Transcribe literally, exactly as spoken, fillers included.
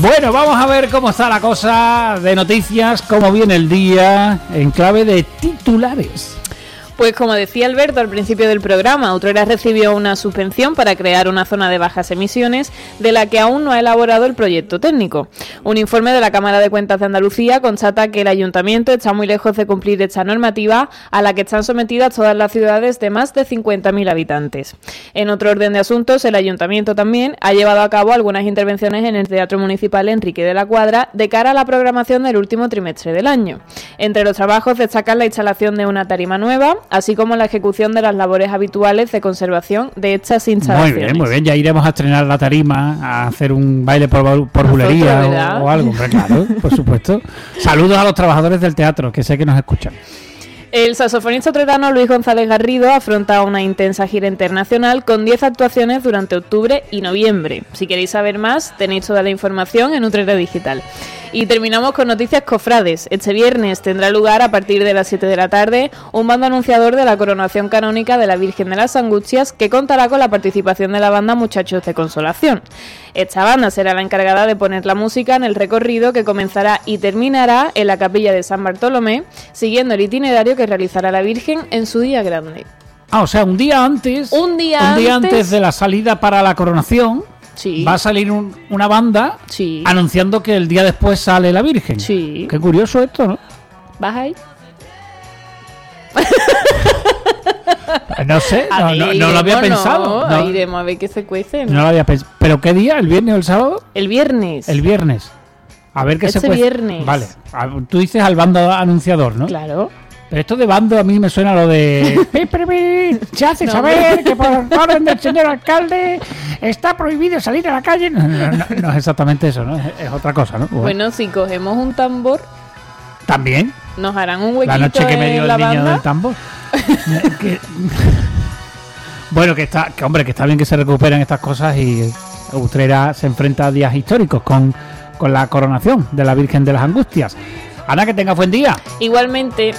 Bueno, vamos a ver cómo está la cosa de noticias, cómo viene el día en clave de titulares. Pues como decía Alberto al principio del programa, Utrera recibió una subvención para crear una zona de bajas emisiones de la que aún no ha elaborado el proyecto técnico. Un informe de la Cámara de Cuentas de Andalucía constata que el ayuntamiento está muy lejos de cumplir esta normativa a la que están sometidas todas las ciudades de más de cincuenta mil habitantes. En otro orden de asuntos, el ayuntamiento también ha llevado a cabo algunas intervenciones en el Teatro Municipal Enrique de la Cuadra de cara a la programación del último trimestre del año. Entre los trabajos destacan la instalación de una tarima nueva, así como la ejecución de las labores habituales de conservación de estas instalaciones. Muy bien, muy bien. Ya iremos a estrenar la tarima, a hacer un baile por, por bulería o, o algo. Hombre, claro, por supuesto. Saludos a los trabajadores del teatro, que sé que nos escuchan. El saxofonista utrerano Luis González Garrido afronta una intensa gira internacional con diez actuaciones durante octubre y noviembre. Si queréis saber más, tenéis toda la información en Utrera Digital. Y terminamos con noticias cofrades. Este viernes tendrá lugar a partir de las siete de la tarde un bando anunciador de la coronación canónica de la Virgen de las Angustias, que contará con la participación de la banda Muchachos de Consolación. Esta banda será la encargada de poner la música en el recorrido que comenzará y terminará en la capilla de San Bartolomé, siguiendo el itinerario que realizará la Virgen en su día grande. Ah, o sea, un día antes, un día, un día antes, antes de la salida para la coronación. Sí. Va a salir un, una banda sí. anunciando que el día después sale la Virgen. Sí. Qué curioso esto, ¿no? ¿Vas ahí? No sé, no, ver, no, no iremos, lo había pensado. No, no, iremos a ver qué se cuece, ¿no? No lo había pensado. ¿Pero qué día? ¿El viernes o el sábado? El viernes. El viernes. A ver qué este se cuece. viernes. Vale. Tú dices al bando anunciador, ¿no? Claro. Pero esto de bando a mí me suena lo de... Se hace no, saber que por orden del señor alcalde está prohibido salir a la calle. No, no, no, no es exactamente eso, ¿no? Es, es otra cosa, ¿no? Bueno. bueno, si cogemos un tambor... También. Nos harán un huequito la noche que me dio el niño banda? del tambor. que, bueno, que está, que hombre, que está bien que se recuperen estas cosas y Utrera se enfrenta a días históricos con, con la coronación de la Virgen de las Angustias. Ana, que tenga buen día. Igualmente.